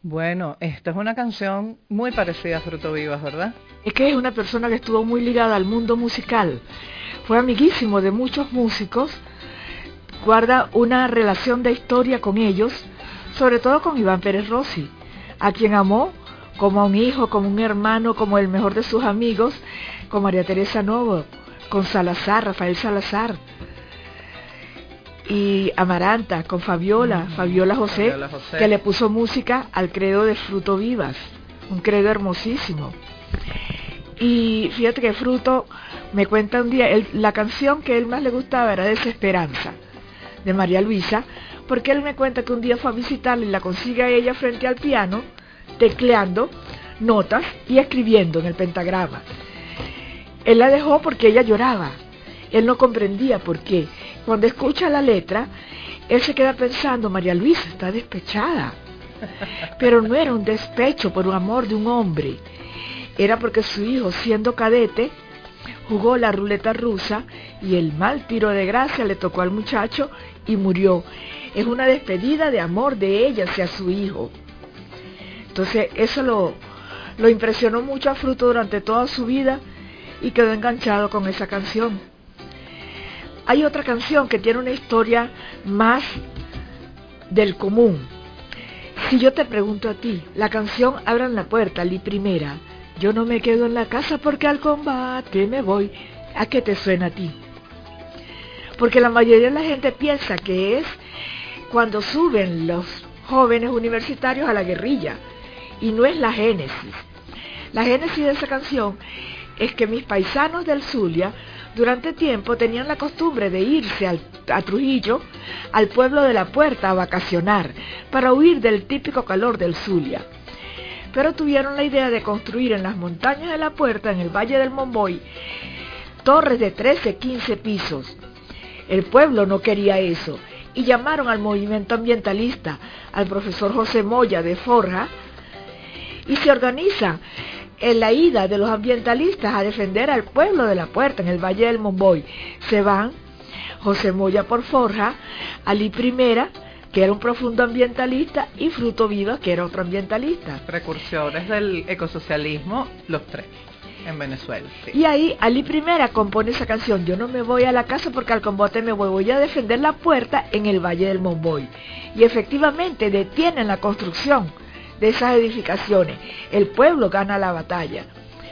Bueno, esta es una canción muy parecida a Fruto Vivas, ¿verdad? Es que es una persona que estuvo muy ligada al mundo musical. Fue amiguísimo de muchos músicos, guarda una relación de historia con ellos, sobre todo con Iván Pérez Rossi, a quien amó como a un hijo, como un hermano, como el mejor de sus amigos, con María Teresa Novo, con Salazar, Rafael Salazar, y Amaranta, con Fabiola José, Fabiola José. que le puso música al credo de Fruto Vivas, un credo hermosísimo. Y fíjate que Fruto me cuenta un día, la canción que él más le gustaba era Desesperanza, de María Luisa, porque él me cuenta que un día fue a visitarla y la consigue a ella frente al piano, tecleando notas y escribiendo en el pentagrama. Él la dejó porque ella lloraba. Él no comprendía por qué. Cuando escucha la letra, él se queda pensando, María Luisa está despechada. Pero no era un despecho por un amor de un hombre. Era porque su hijo, siendo cadete, jugó la ruleta rusa y el mal tiro de gracia le tocó al muchacho y murió. Es una despedida de amor de ella hacia su hijo. Entonces eso lo impresionó mucho a Fruto durante toda su vida y quedó enganchado con esa canción. Hay otra canción que tiene una historia más del común. Si yo te pregunto a ti, la canción Abran la puerta, Li Primera, yo no me quedo en la casa porque al combate me voy, ¿a qué te suena a ti? Porque la mayoría de la gente piensa que es cuando suben los jóvenes universitarios a la guerrilla, y no es la génesis. La génesis de esa canción es que mis paisanos del Zulia durante tiempo tenían la costumbre de irse a Trujillo, al pueblo de La Puerta, a vacacionar, para huir del típico calor del Zulia. Pero tuvieron la idea de construir en las montañas de La Puerta, en el Valle del Monboy, torres de 13, 15 pisos. El pueblo no quería eso, y llamaron al movimiento ambientalista, al profesor José Moya de Forja, y se organiza en la ida de los ambientalistas a defender al pueblo de La Puerta, en el Valle del Monboy. Se van José Moya por Forja, Ali Primera, que era un profundo ambientalista, y Fruto Vivas, que era otro ambientalista. Precursores del ecosocialismo, los tres, en Venezuela. Sí. Y ahí Ali Primera compone esa canción, yo no me voy a la casa porque al combate me voy a defender La Puerta en el Valle del Monboy. Y efectivamente detienen la construcción de esas edificaciones. El pueblo gana la batalla.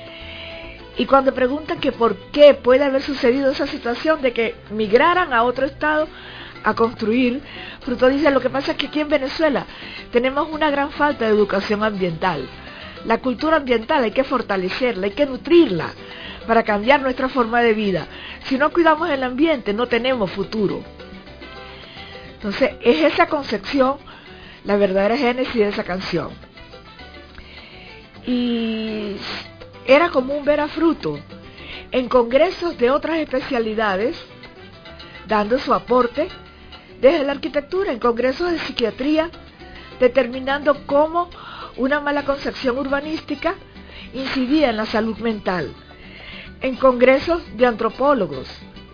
Y cuando preguntan que por qué puede haber sucedido esa situación de que migraran a otro estado a construir, Fruto dice, lo que pasa es que aquí en Venezuela tenemos una gran falta de educación ambiental. La cultura ambiental hay que fortalecerla, hay que nutrirla para cambiar nuestra forma de vida. Si no cuidamos el ambiente, no tenemos futuro. Entonces, es esa concepción la verdadera génesis de esa canción. Y era común ver a Fruto en congresos de otras especialidades dando su aporte desde la arquitectura, en congresos de psiquiatría, determinando cómo una mala concepción urbanística incidía en la salud mental, en congresos de antropólogos.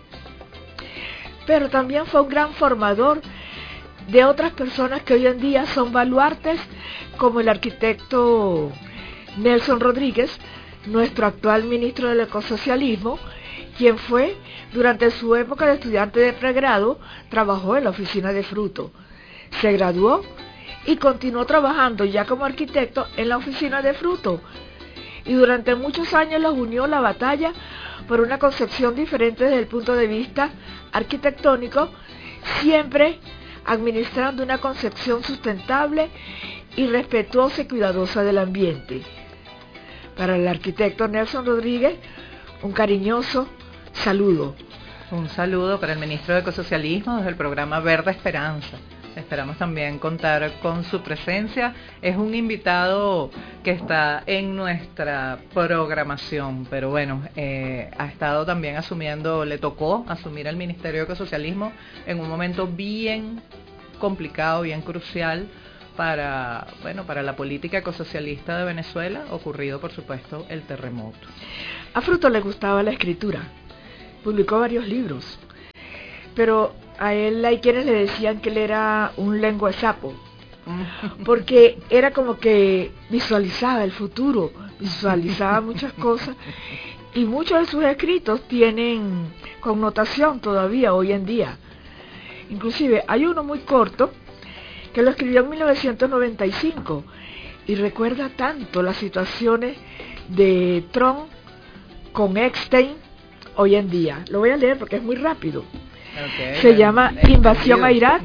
Pero también fue un gran formador de otras personas que hoy en día son baluartes, como el arquitecto Nelson Rodríguez, nuestro actual ministro del ecosocialismo, quien fue, durante su época de estudiante de pregrado, trabajó en la oficina de Fruto. Se graduó y continuó trabajando ya como arquitecto en la oficina de Fruto. Y durante muchos años los unió la batalla por una concepción diferente desde el punto de vista arquitectónico, siempre administrando una concepción sustentable y respetuosa y cuidadosa del ambiente. Para el arquitecto Nelson Rodríguez, un cariñoso saludo. Un saludo para el ministro de Ecosocialismo desde el programa Verde Esperanza. Esperamos también contar con su presencia. Es un invitado que está en nuestra programación, pero bueno, ha estado también asumiendo, le tocó asumir el Ministerio de Ecosocialismo en un momento bien complicado, bien crucial para la política ecosocialista de Venezuela, ocurrido por supuesto el terremoto. A Fruto le gustaba la escritura, publicó varios libros, pero a él hay quienes le decían que él era un lenguasapo, porque era como que visualizaba el futuro, visualizaba muchas cosas, y muchos de sus escritos tienen connotación todavía hoy en día. Inclusive hay uno muy corto que lo escribió en 1995 y recuerda tanto las situaciones de Trump con Epstein hoy en día. Lo voy a leer porque es muy rápido. Se llama Invasión a Irak,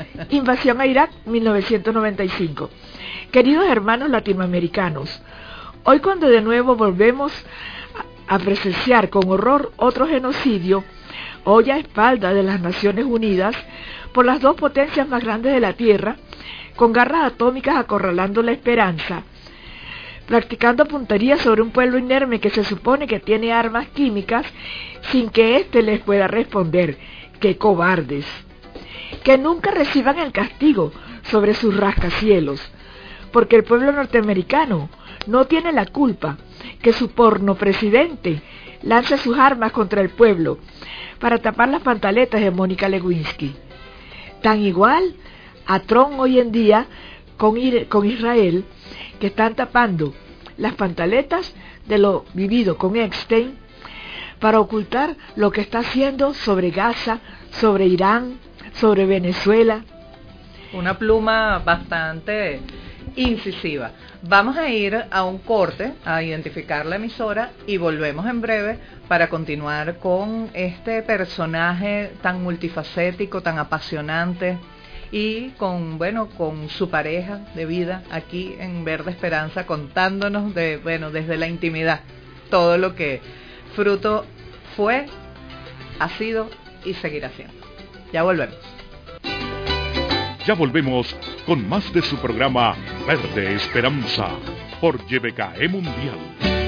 1995. Queridos hermanos latinoamericanos, hoy cuando de nuevo volvemos a presenciar con horror otro genocidio, hoy a espaldas de las Naciones Unidas, por las dos potencias más grandes de la Tierra, con garras atómicas acorralando la esperanza, practicando puntería sobre un pueblo inerme que se supone que tiene armas químicas sin que éste les pueda responder. ¡Qué cobardes! Que nunca reciban el castigo sobre sus rascacielos, porque el pueblo norteamericano no tiene la culpa que su porno presidente lance sus armas contra el pueblo para tapar las pantaletas de Mónica Lewinsky. Tan igual a Trump hoy en día con Israel, que están tapando las pantaletas de lo vivido con Epstein para ocultar lo que está haciendo sobre Gaza, sobre Irán, sobre Venezuela. Una pluma bastante incisiva. Vamos a ir a un corte, a identificar la emisora y volvemos en breve para continuar con este personaje tan multifacético, tan apasionante y con su pareja de vida aquí en Verde Esperanza, contándonos desde la intimidad todo lo que Fruto fue, ha sido y seguirá siendo. Ya volvemos. Ya volvemos con más de su programa Verde Esperanza por YBKE Mundial.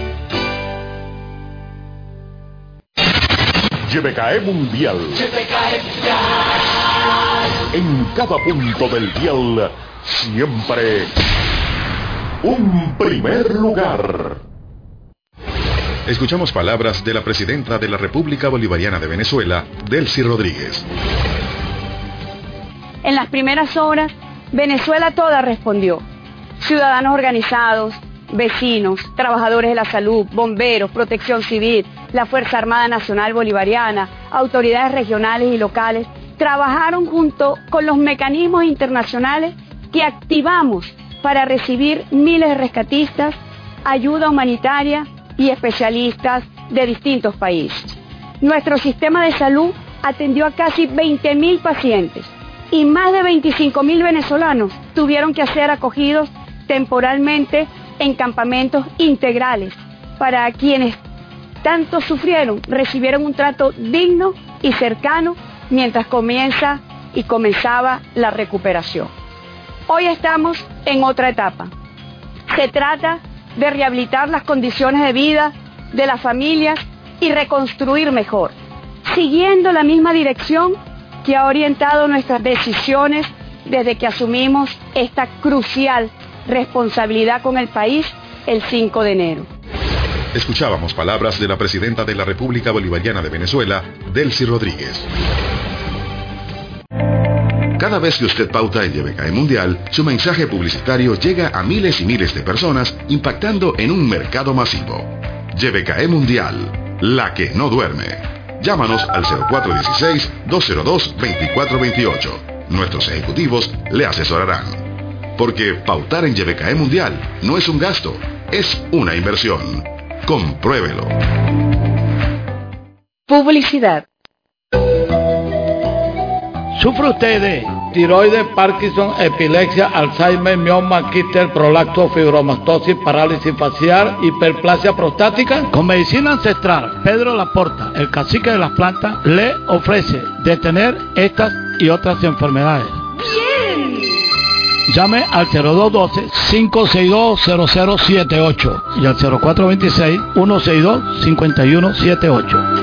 YBKE Mundial. YBKE Mundial. En cada punto del dial, siempre un primer lugar. Escuchamos palabras de la presidenta de la República Bolivariana de Venezuela, Delcy Rodríguez. En las primeras horas, Venezuela toda respondió. Ciudadanos organizados, vecinos, trabajadores de la salud, bomberos, protección civil, la Fuerza Armada Nacional Bolivariana, autoridades regionales y locales, trabajaron junto con los mecanismos internacionales que activamos para recibir miles de rescatistas, ayuda humanitaria y especialistas de distintos países. Nuestro sistema de salud atendió a casi 20.000 pacientes y más de 25.000 venezolanos tuvieron que ser acogidos temporalmente en campamentos integrales para quienes tanto sufrieron, recibieron un trato digno y cercano mientras comenzaba la recuperación. Hoy estamos en otra etapa. Se trata de rehabilitar las condiciones de vida de las familias y reconstruir mejor, siguiendo la misma dirección que ha orientado nuestras decisiones desde que asumimos esta crucial responsabilidad con el país el 5 de enero. Escuchábamos palabras de la presidenta de la República Bolivariana de Venezuela, Delcy Rodríguez. Cada vez que usted pauta en YBKE Mundial, su mensaje publicitario llega a miles y miles de personas, impactando en un mercado masivo. YBKE Mundial, la que no duerme. Llámanos al 0416-202-2428. Nuestros ejecutivos le asesorarán. Porque pautar en YBKE Mundial no es un gasto, es una inversión. Compruébelo. Publicidad. ¿Sufre usted de tiroides, Parkinson, epilepsia, Alzheimer, mioma, quiste, prolacto, fibromastosis, parálisis facial, hiperplasia prostática? Con medicina ancestral, Pedro Laporta, el cacique de las plantas, le ofrece detener estas y otras enfermedades. ¡Bien! Llame al 0212-562-0078 y al 0426-162-5178.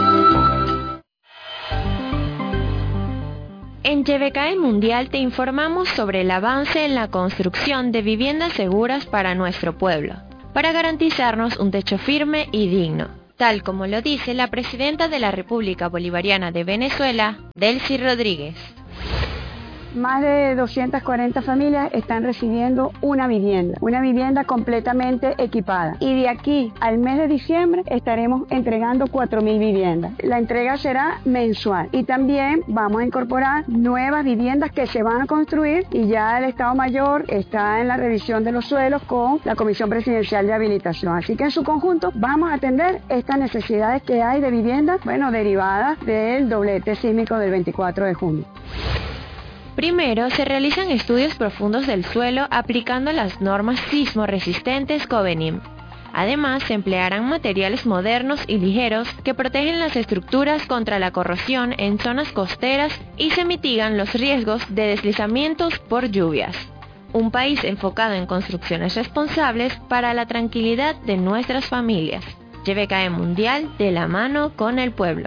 En YBKE Mundial te informamos sobre el avance en la construcción de viviendas seguras para nuestro pueblo, para garantizarnos un techo firme y digno, tal como lo dice la presidenta de la República Bolivariana de Venezuela, Delcy Rodríguez. más de 240 familias están recibiendo una vivienda completamente equipada. Y de aquí al mes de diciembre estaremos entregando 4.000 viviendas. La entrega será mensual y también vamos a incorporar nuevas viviendas que se van a construir y ya el Estado Mayor está en la revisión de los suelos con la Comisión Presidencial de Habilitación. Así que en su conjunto vamos a atender estas necesidades que hay de viviendas, derivadas del doblete sísmico del 24 de junio. Primero, se realizan estudios profundos del suelo aplicando las normas sismo resistentes Covenim. Además, se emplearán materiales modernos y ligeros que protegen las estructuras contra la corrosión en zonas costeras y se mitigan los riesgos de deslizamientos por lluvias. Un país enfocado en construcciones responsables para la tranquilidad de nuestras familias. YBKE Mundial de la mano con el pueblo.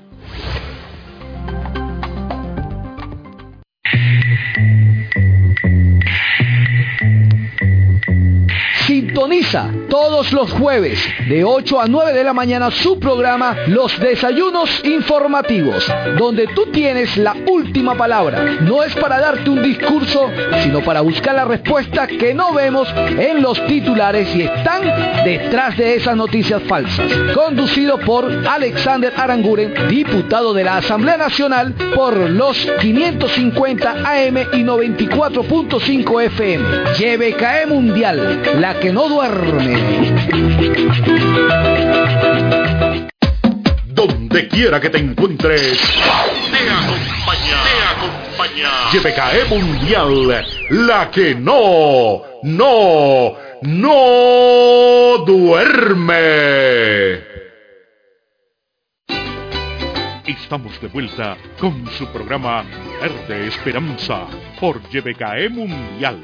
Sintoniza todos los jueves de 8 a 9 de la mañana su programa Los Desayunos Informativos, donde tú tienes la última palabra. No es para darte un discurso, sino para buscar la respuesta que no vemos en los titulares y están detrás de esas noticias falsas. Conducido por Alexander Aranguren, diputado de la Asamblea Nacional por los 550 AM y 94.5 FM. YBKE Mundial, la que no duerme. Donde quiera que te encuentres, te acompaña. YBKE Mundial, la que no duerme. Estamos de vuelta con su programa Verde Esperanza por YBKE Mundial.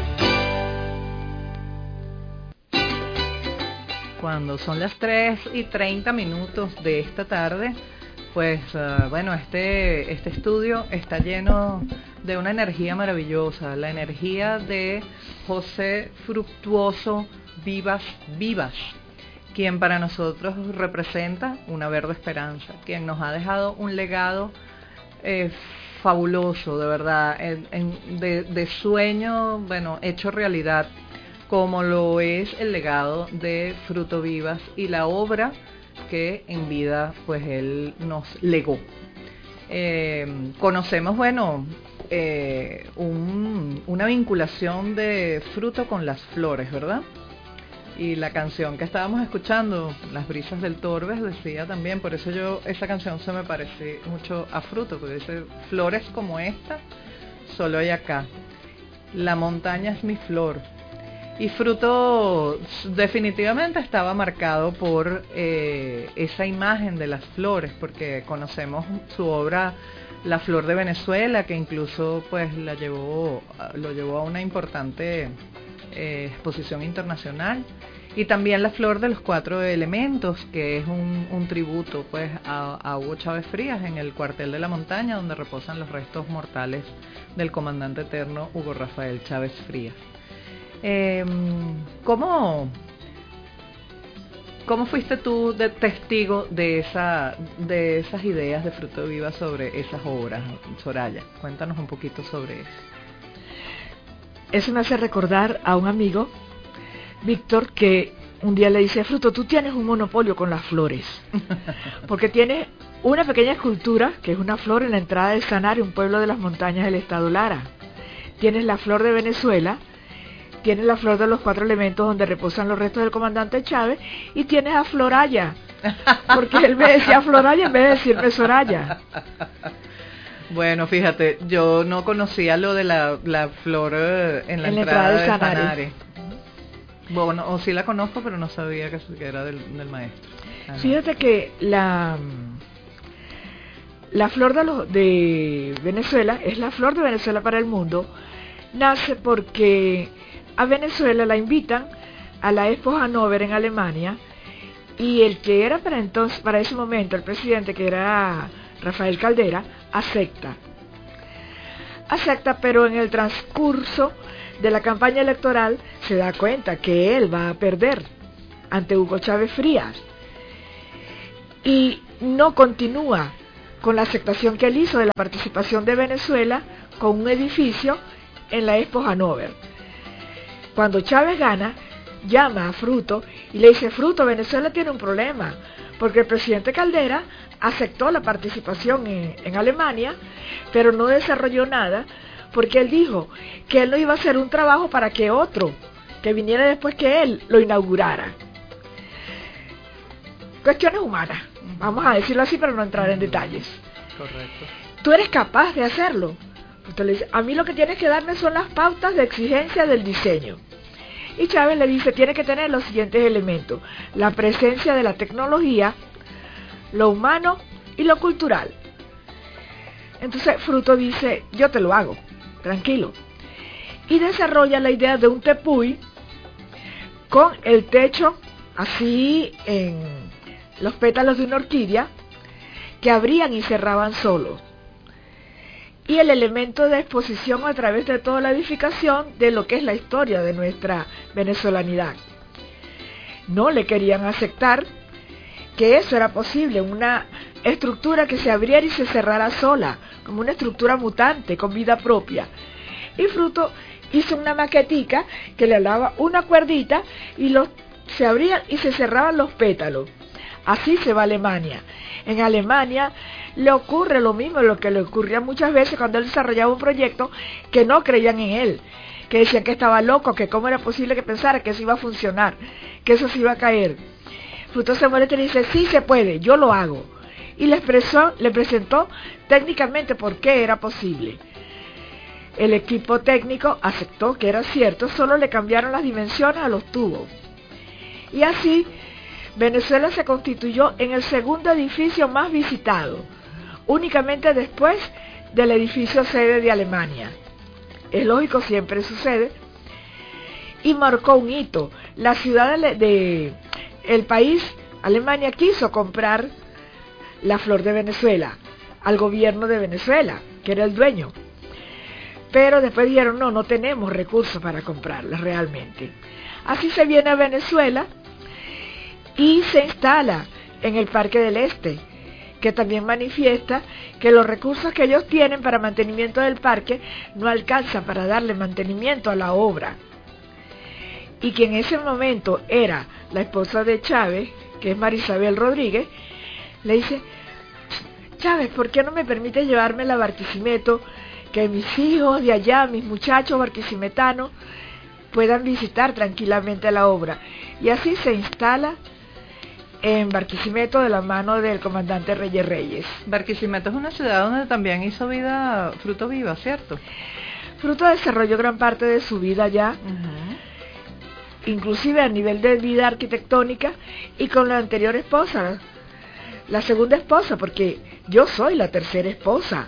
Cuando son las 3:30 de esta tarde, pues este estudio está lleno de una energía maravillosa, la energía de José Fructuoso Vivas, quien para nosotros representa una verde esperanza, quien nos ha dejado un legado fabuloso, de verdad, de sueño, hecho realidad, como lo es el legado de Fruto Vivas y la obra que en vida pues él nos legó. Conocemos una vinculación de Fruto con las flores, ¿verdad? Y la canción que estábamos escuchando, Las Brisas del Torbes, decía también, por eso esa canción se me parece mucho a Fruto, porque dice: flores como esta solo hay acá, la montaña es mi flor. Y Fruto definitivamente estaba marcado por esa imagen de las flores, porque conocemos su obra La Flor de Venezuela, que incluso pues lo llevó a una importante exposición internacional, y también La Flor de los Cuatro Elementos, que es un tributo pues a Hugo Chávez Frías en el cuartel de la montaña, donde reposan los restos mortales del comandante eterno Hugo Rafael Chávez Frías. ¿Cómo fuiste tú testigo de esas ideas de Fruto Viva sobre esas obras, Soraya? Cuéntanos un poquito sobre eso. Eso me hace recordar a un amigo, Víctor, que un día le dice: Fruto, tú tienes un monopolio con las flores, porque tienes una pequeña escultura que es una flor en la entrada de Sanare, un pueblo de las montañas del estado Lara. Tienes la Flor de Venezuela, tienes la Flor de los Cuatro Elementos donde reposan los restos del comandante Chávez, y tienes a Floraya, porque él me decía Floraya en vez de decirme Soraya. Bueno, fíjate, yo no conocía lo de la flor en la entrada de Sanare. Bueno, o sí la conozco, pero no sabía que era del maestro. Fíjate que la flor de Venezuela es la Flor de Venezuela para el mundo. Nace porque a Venezuela la invitan a la Expo Hannover en Alemania, y el que era para ese momento el presidente, que era Rafael Caldera, acepta, pero en el transcurso de la campaña electoral se da cuenta que él va a perder ante Hugo Chávez Frías y no continúa con la aceptación que él hizo de la participación de Venezuela con un edificio en la Expo Hannover. Cuando Chávez gana, llama a Fruto y le dice: Fruto, Venezuela tiene un problema, porque el presidente Caldera aceptó la participación en Alemania, pero no desarrolló nada, porque él dijo que él no iba a hacer un trabajo para que otro, que viniera después que él, lo inaugurara. Cuestiones humanas, vamos a decirlo así para no entrar en detalles. Correcto. Tú eres capaz de hacerlo. Usted le dice: a mí lo que tienes que darme son las pautas de exigencia del diseño. Y Chávez le dice: tiene que tener los siguientes elementos: la presencia de la tecnología, lo humano y lo cultural. Entonces Fruto dice: yo te lo hago, tranquilo. Y desarrolla la idea de un tepuy con el techo así en los pétalos de una orquídea que abrían y cerraban solos. Y el elemento de exposición a través de toda la edificación de lo que es la historia de nuestra venezolanidad. No le querían aceptar que eso era posible, una estructura que se abriera y se cerrara sola, como una estructura mutante, con vida propia. Y Fruto hizo una maquetica que le daba una cuerdita y se abrían y se cerraban los pétalos. Así se va a Alemania. En Alemania le ocurre lo mismo, lo que le ocurría muchas veces cuando él desarrollaba un proyecto, que no creían en él, que decían que estaba loco, que cómo era posible que pensara que eso iba a funcionar, que eso se iba a caer. Fruto se molesta y le dice: sí se puede, yo lo hago. Y le presentó técnicamente por qué era posible. El equipo técnico aceptó que era cierto, solo le cambiaron las dimensiones a los tubos. Y así Venezuela se constituyó en el segundo edificio más visitado, únicamente después del edificio sede de Alemania. Es lógico, siempre sucede. Y marcó un hito. La ciudad el país, Alemania, quiso comprar la flor de Venezuela al gobierno de Venezuela, que era el dueño. Pero después dijeron: no tenemos recursos para comprarla realmente. Así se viene a Venezuela y se instala en el Parque del Este, que también manifiesta que los recursos que ellos tienen para mantenimiento del parque no alcanzan para darle mantenimiento a la obra. Y que en ese momento era la esposa de Chávez, que es Marisabel Rodríguez, le dice: Chávez, ¿por qué no me permite llevármela a Barquisimeto, que mis hijos de allá, mis muchachos barquisimetanos, puedan visitar tranquilamente la obra? Y así se instala en Barquisimeto de la mano del comandante Reyes. Barquisimeto es una ciudad donde también hizo vida Fruto Viva, ¿cierto? Fruto desarrolló gran parte de su vida allá, inclusive a nivel de vida arquitectónica, y con la anterior esposa, la segunda esposa, porque yo soy la tercera esposa.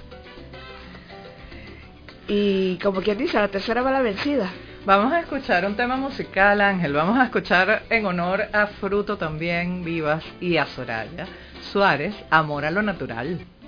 Y como quien dice, la tercera va la vencida. Vamos a escuchar un tema musical, Ángel. Vamos a escuchar en honor a Fruto también, Vivas, y a Soraya Suárez, Amor a lo Natural.